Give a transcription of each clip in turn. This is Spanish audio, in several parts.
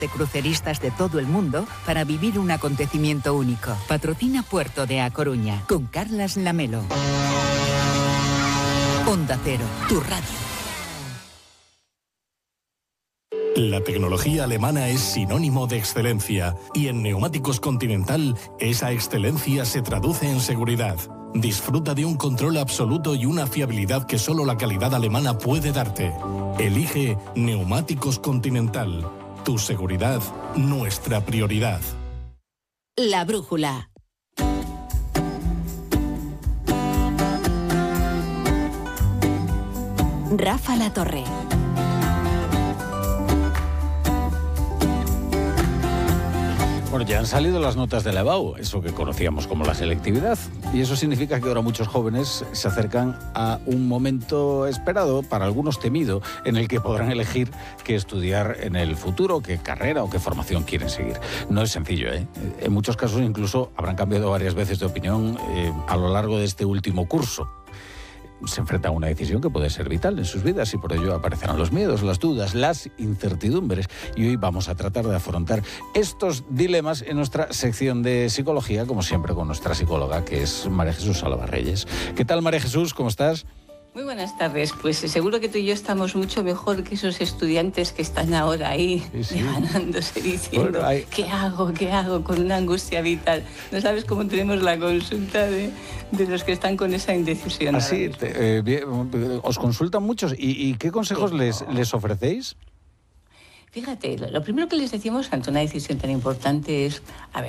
de cruceristas de todo el mundo para vivir un acontecimiento único. Patrocina Puerto de A Coruña con Carlas Lamelo. Onda Cero, tu radio. La tecnología alemana es sinónimo de excelencia y en Neumáticos Continental esa excelencia se traduce en seguridad. Disfruta de un control absoluto y una fiabilidad que solo la calidad alemana puede darte. Elige Neumáticos Continental. Tu seguridad, nuestra prioridad. La brújula. Rafa La Torre. Bueno, ya han salido las notas de la EBAU, eso que conocíamos como la selectividad, y eso significa que ahora muchos jóvenes se acercan a un momento esperado, para algunos temido, en el que podrán elegir qué estudiar en el futuro, qué carrera o qué formación quieren seguir. No es sencillo, ¿eh? En muchos casos incluso habrán cambiado varias veces de opinión a lo largo de este último curso. Se enfrentan a una decisión que puede ser vital en sus vidas y por ello aparecerán los miedos, las dudas, las incertidumbres. Y hoy vamos a tratar de afrontar estos dilemas en nuestra sección de psicología, como siempre con nuestra psicóloga, que es María Jesús Alba Reyes. ¿Qué tal, María Jesús? ¿Cómo estás? Muy buenas tardes. Pues seguro que tú y yo estamos mucho mejor que esos estudiantes que están ahora ahí, ganándose diciendo, bueno, ¿qué hago? Con una angustia vital. No sabes cómo tenemos la consulta de los que están con esa indecisión. Así, os consultan muchos. ¿Y qué consejos les ofrecéis? Fíjate, lo primero que les decimos ante una decisión tan importante es,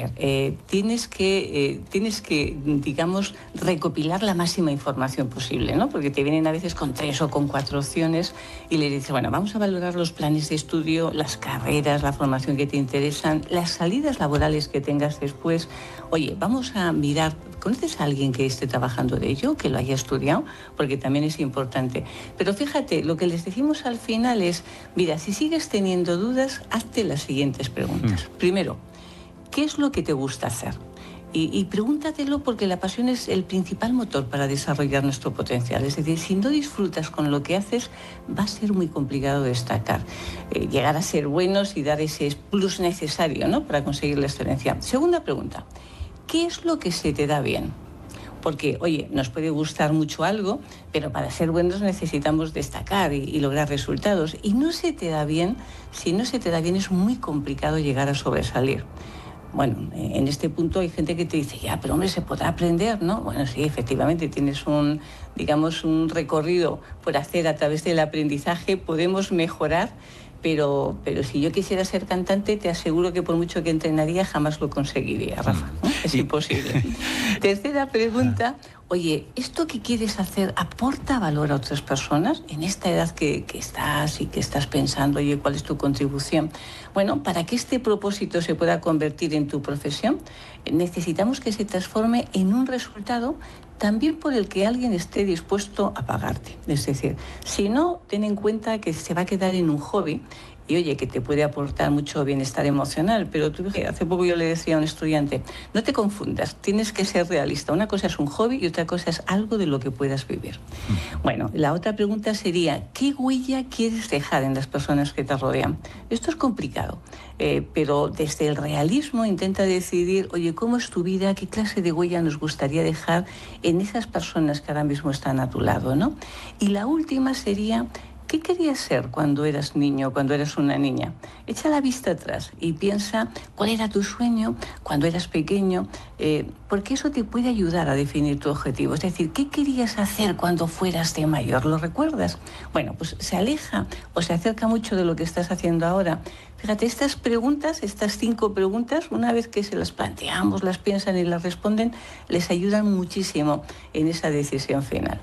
tienes que, digamos, recopilar la máxima información posible, ¿no? Porque te vienen a veces con 3 o con 4 opciones y les dices, bueno, vamos a valorar los planes de estudio, las carreras, la formación que te interesan, las salidas laborales que tengas después. Oye, vamos a mirar, ¿conoces a alguien que esté trabajando de ello, que lo haya estudiado? Porque también es importante. Pero fíjate, lo que les decimos al final es, mira, si sigues teniendo dudas, hazte las siguientes preguntas. Primero, ¿qué es lo que te gusta hacer? Y pregúntatelo porque la pasión es el principal motor para desarrollar nuestro potencial. Es decir, si no disfrutas con lo que haces, va a ser muy complicado destacar, llegar a ser buenos y dar ese plus necesario, ¿no?, para conseguir la excelencia. Segunda pregunta, ¿qué es lo que se te da bien? Porque, oye, nos puede gustar mucho algo, pero para ser buenos necesitamos destacar y lograr resultados. Y no se te da bien, si no se te da bien es muy complicado llegar a sobresalir. Bueno, en este punto hay gente que te dice, ya, pero hombre, se podrá aprender, ¿no? Bueno, sí, efectivamente, tienes un recorrido por hacer a través del aprendizaje, podemos mejorar, pero si yo quisiera ser cantante, te aseguro que por mucho que entrenaría, jamás lo conseguiría, Rafa, ¿no? Es imposible. Tercera pregunta, oye, ¿esto que quieres hacer aporta valor a otras personas? En esta edad que estás y que estás pensando, oye, ¿cuál es tu contribución? Bueno, para que este propósito se pueda convertir en tu profesión, necesitamos que se transforme en un resultado también por el que alguien esté dispuesto a pagarte. Es decir, si no, ten en cuenta que se va a quedar en un hobby y oye, que te puede aportar mucho bienestar emocional, pero tú, hace poco yo le decía a un estudiante, no te confundas, tienes que ser realista. Una cosa es un hobby y otra cosa es algo de lo que puedas vivir. Bueno, la otra pregunta sería, ¿qué huella quieres dejar en las personas que te rodean? Esto es complicado, pero desde el realismo intenta decidir, oye, ¿cómo es tu vida? ¿Qué clase de huella nos gustaría dejar en esas personas que ahora mismo están a tu lado, ¿no? Y la última sería, ¿qué querías ser cuando eras niño, cuando eras una niña? Echa la vista atrás y piensa cuál era tu sueño cuando eras pequeño, porque eso te puede ayudar a definir tu objetivo. Es decir, ¿qué querías hacer cuando fueras de mayor? ¿Lo recuerdas? Bueno, pues se aleja o se acerca mucho de lo que estás haciendo ahora. Fíjate, estas preguntas, estas 5 preguntas, una vez que se las planteamos, las piensan y las responden, les ayudan muchísimo en esa decisión final.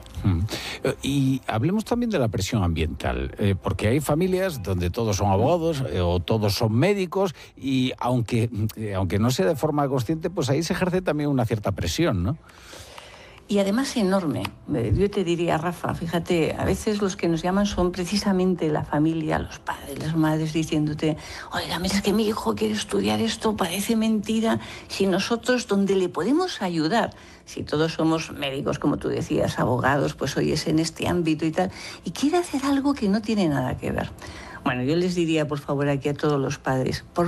Y hablemos también de la presión ambiental, porque hay familias donde todos son abogados o todos son médicos y aunque no sea de forma consciente, pues ahí se ejerce también una cierta presión, ¿no? Y además enorme. Yo te diría, Rafa, fíjate, a veces los que nos llaman son precisamente la familia, los padres, las madres, diciéndote, oiga, mira, es que mi hijo quiere estudiar esto, parece mentira. Si nosotros, donde le podemos ayudar, si todos somos médicos, como tú decías, abogados, pues hoy es en este ámbito y tal, y quiere hacer algo que no tiene nada que ver. Bueno, yo les diría, por favor, aquí a todos los padres, por